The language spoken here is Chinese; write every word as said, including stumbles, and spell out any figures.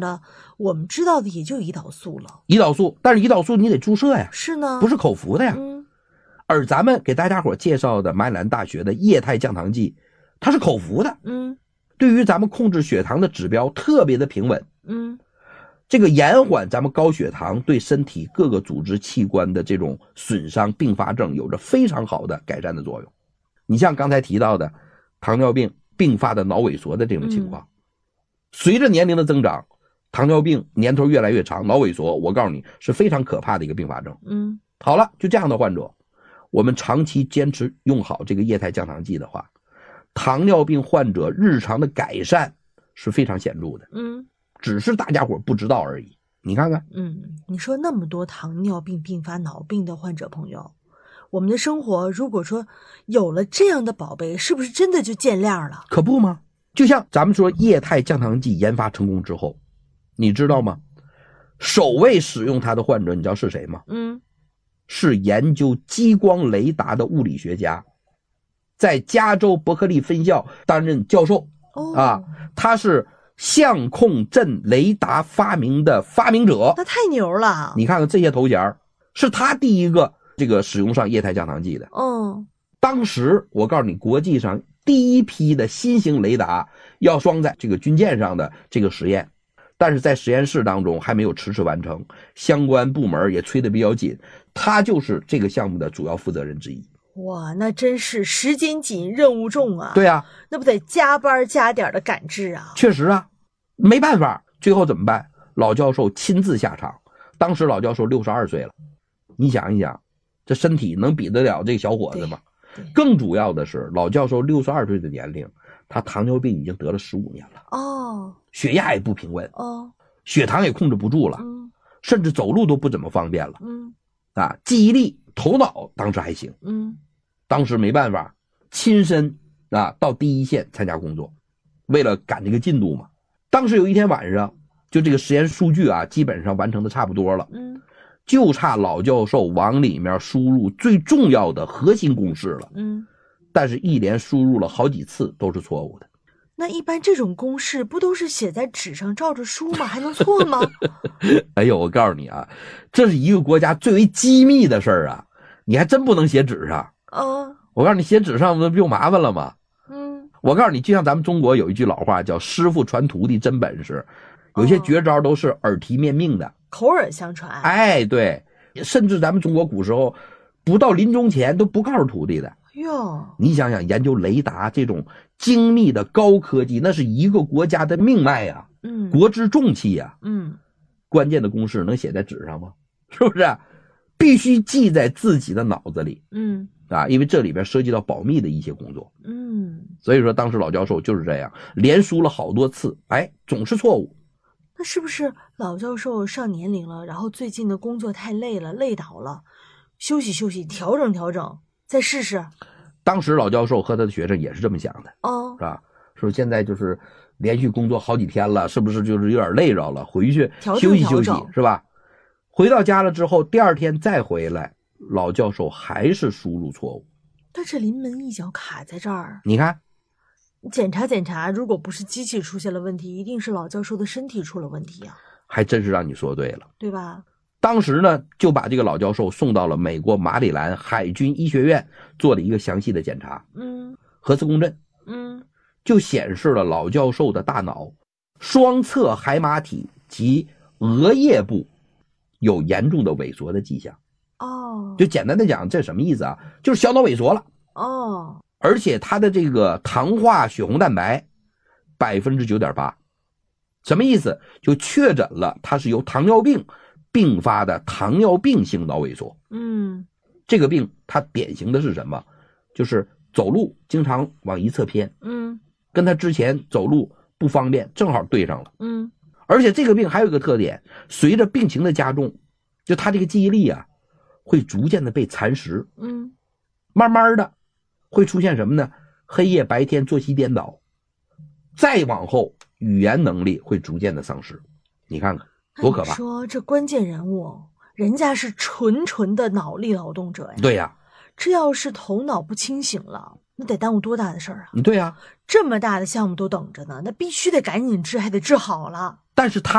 的，我们知道的也就胰岛素了。 胰岛素，但是胰岛素你得注射呀， 是呢， 不是口服的呀。 嗯， 而咱们给大家伙介绍的马里兰大学的液态降糖剂，它是口服的， 嗯， 对于咱们控制血糖的指标特别的平稳， 嗯， 这个延缓咱们高血糖对身体各个组织器官的这种损伤并发症有着非常好的改善的作用。你像刚才提到的糖尿病并发的脑萎缩的这种情况，嗯、随着年龄的增长，糖尿病年头越来越长，脑萎缩我告诉你是非常可怕的一个并发症。 嗯， 好了，就这样的患者，我们长期坚持用好这个液态降糖剂的话，糖尿病患者日常的改善是非常显著的。 嗯， 只是大家伙不知道而已。你看看， 嗯，你说那么多糖尿病并发脑病的患者朋友，我们的生活如果说有了这样的宝贝，是不是真的就见亮了？ 可不吗？就像咱们说液态降糖剂研发成功之后，你知道吗？首位使用它的患者你知道是谁吗？ 嗯， 是研究激光雷达的物理学家，在加州伯克利分校担任教授。 哦， 啊，他是相控阵雷达发明的发明者， 那太牛了。 你看看这些头衔，是他第一个这个使用上液态降糖剂的。 嗯， 当时我告诉你，国际上第一批的新型雷达要装在这个军舰上的这个实验，但是在实验室当中还没有迟迟完成，相关部门也催得比较紧，他就是这个项目的主要负责人之一。 哇，那真是时间紧任务重啊。 对啊， 那不得加班加点的赶制啊。 确实啊，没办法，最后怎么办？老教授亲自下场，当时老教授六十二岁了，你想一想，这身体能比得了这个小伙子吗？更主要的是老教授六十二岁的年龄，他糖尿病已经得了十五年了。 哦， 血压也不平稳。 哦， 血糖也控制不住了。 嗯， 甚至走路都不怎么方便了。 嗯， 啊，记忆力头脑当时还行。 嗯， 当时没办法，亲身啊到第一线参加工作，为了赶这个进度嘛。当时有一天晚上，就这个实验数据啊基本上完成的差不多了。 嗯， 就差老教授往里面输入最重要的核心公式了。 嗯， 但是一连输入了好几次都是错误的。 那一般这种公式不都是写在纸上照着书吗？还能错吗？ 哎呦，我告诉你啊，这是一个国家最为机密的事儿啊，你还真不能写纸上。 啊， 我告诉你，写纸上不就麻烦了吗？ 嗯， 我告诉你，就像咱们中国有一句老话叫师傅传徒弟真本事，有些绝招都是耳提面命的。 口耳相传。 哎，对，甚至咱们中国古时候不到临终前都不告诉徒弟的。 哟， 你想想，研究雷达这种精密的高科技，那是一个国家的命脉呀、啊， 嗯， 国之重器呀、啊， 嗯， 关键的公式能写在纸上吗？是不是？必须记在自己的脑子里， 嗯， 啊，因为这里边涉及到保密的一些工作， 嗯， 所以说当时老教授就是这样，连输了好多次，哎，总是错误。 那是不是老教授上年龄了，然后最近的工作太累了，累倒了，休息休息，调整调整，再试试？ 当时老教授和他的学生也是这么想的， 哦， 是吧？说现在就是连续工作好几天了，是不是就是有点累着了？回去休息休息，是吧？回到家了之后，第二天再回来，老教授还是输入错误。 但是临门一脚卡在这儿， 你看， 检查检查，如果不是机器出现了问题，一定是老教授的身体出了问题啊！ 还真是让你说对了， 对吧？ 当时呢，就把这个老教授送到了美国马里兰海军医学院做了一个详细的检查。 嗯， 核磁共振， 嗯， 就显示了老教授的大脑双侧海马体及额叶部有严重的萎缩的迹象。 哦， 就简单的讲，这什么意思啊？就是小脑萎缩了。 哦， 而且他的这个糖化血红蛋白 百分之九点八， 什么意思？就确诊了他是由糖尿病并发的糖尿病性脑萎缩。 嗯， 这个病它典型的是什么？就是走路经常往一侧偏， 嗯， 跟他之前走路不方便正好对上了。 嗯， 而且这个病还有一个特点，随着病情的加重，就他这个记忆力啊会逐渐的被蚕食。 嗯， 慢慢的会出现什么呢？黑夜白天作息颠倒，再往后语言能力会逐渐的丧失。你看看多可怕！ 说这关键人物，人家是纯纯的脑力劳动者呀。 对呀， 这要是头脑不清醒了，那得耽误多大的事儿啊！ 对呀， 这么大的项目都等着呢，那必须得赶紧治，还得治好了。 但是他